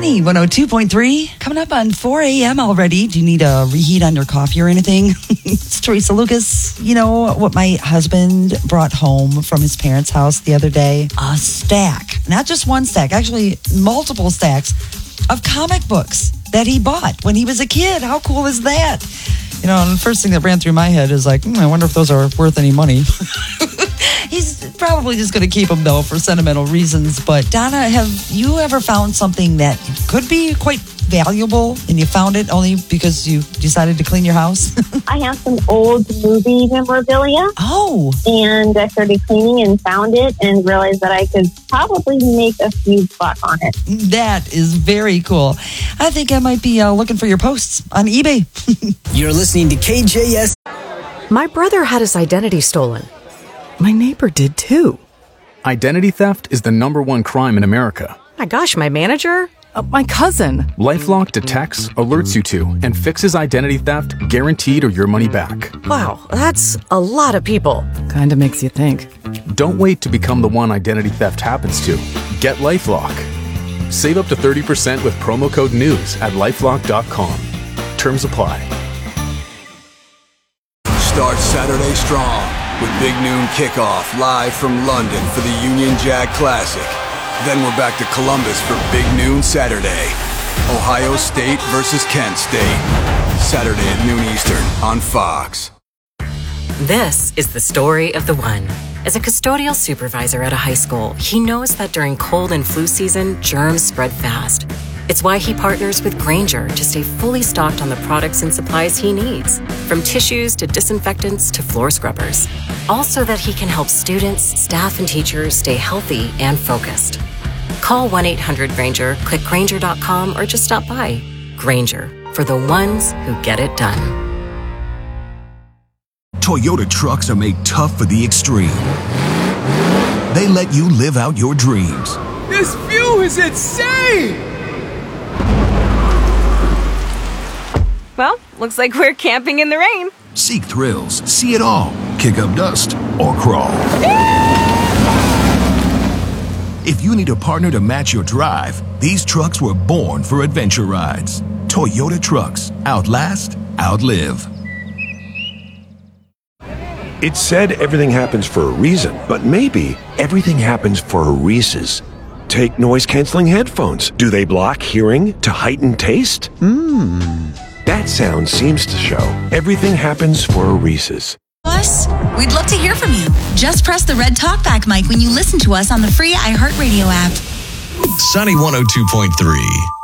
Sunny 102.3. Coming up on 4 a.m. already. Do you need a reheat on your coffee or anything? It's Teresa Lucas. You know what my husband brought home from his parents' house the other day? A stack. Not just one stack, actually multiple stacks of comic books that he bought when he was a kid. How cool is that? You know, and the first thing that ran through my head is like, I wonder if those are worth any money. He's probably just going to keep them, though, for sentimental reasons. But Donna, have you ever found something that could be quite valuable and you found it only because you decided to clean your house? I have some old movie memorabilia. Oh. And I started cleaning and found it and realized that I could probably make a few bucks on it. That is very cool. I think I might be looking for your posts on eBay. You're listening to KJS. My brother had his identity stolen. My neighbor did too. Identity theft is the #1 crime in America. My gosh, my manager? My cousin. LifeLock detects, alerts you to, and fixes identity theft guaranteed or your money back. Wow, that's a lot of people. Kinda makes you think. Don't wait to become the one identity theft happens to. Get LifeLock. Save up to 30% with promo code NEWS at LifeLock.com. Terms apply. Start Saturday strong with Big Noon Kickoff live from London for the Union Jack Classic. Then we're back to Columbus for Big Noon Saturday. Ohio State versus Kent State. Saturday at noon Eastern on Fox. This is the story of the one. As a custodial supervisor at a high school, he knows that during cold and flu season, germs spread fast. It's why he partners with Grainger to stay fully stocked on the products and supplies he needs, from tissues to disinfectants to floor scrubbers. All so that he can help students, staff, and teachers stay healthy and focused. Call 1-800-GRAINGER, click Grainger.com, or just stop by. Grainger, for the ones who get it done. Toyota trucks are made tough for the extreme. They let you live out your dreams. This view is insane! Well, looks like we're camping in the rain. Seek thrills, see it all, kick up dust, or crawl. If you need a partner to match your drive, these trucks were born for adventure rides. Toyota trucks, outlast, outlive. It's said everything happens for a reason, but maybe everything happens for a Reese's. Take noise-canceling headphones. Do they block hearing to heighten taste? That sound seems to show everything happens for a Reese's. Us? We'd love to hear from you. Just press the red talkback mic when you listen to us on the free iHeartRadio app. Sunny 102.3.